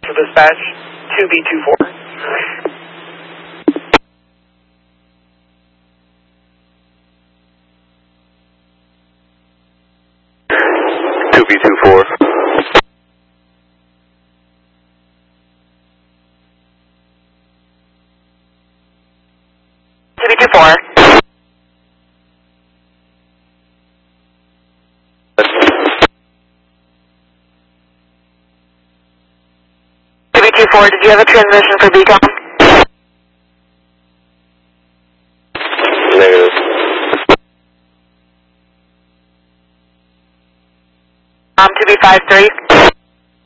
for dispatch, 2B24. B24. B24. B24, did you have a transmission for Beacon? Negative. To B53.